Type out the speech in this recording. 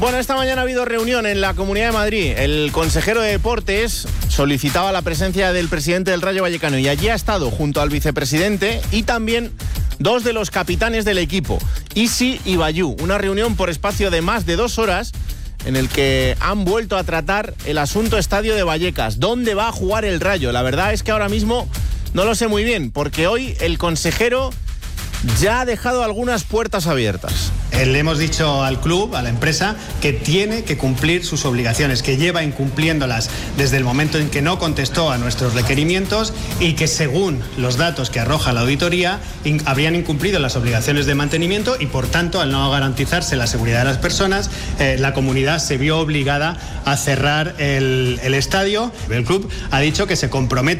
Bueno, esta mañana ha habido reunión en la Comunidad de Madrid. El consejero de Deportes solicitaba la presencia del presidente del Rayo Vallecano y allí ha estado junto al vicepresidente y también dos de los capitanes del equipo, Isi y Bayú. Una reunión por espacio de más de 2 horas en el que han vuelto a tratar el asunto Estadio de Vallecas. ¿Dónde va a jugar el Rayo? La verdad es que ahora mismo no lo sé muy bien, porque hoy el consejero ya ha dejado algunas puertas abiertas. Le hemos dicho al club, a la empresa, que tiene que cumplir sus obligaciones, que lleva incumpliéndolas desde el momento en que no contestó a nuestros requerimientos y que, según los datos que arroja la auditoría, habrían incumplido las obligaciones de mantenimiento y, por tanto, al no garantizarse la seguridad de las personas, la comunidad se vio obligada a cerrar el estadio. El club ha dicho que se compromete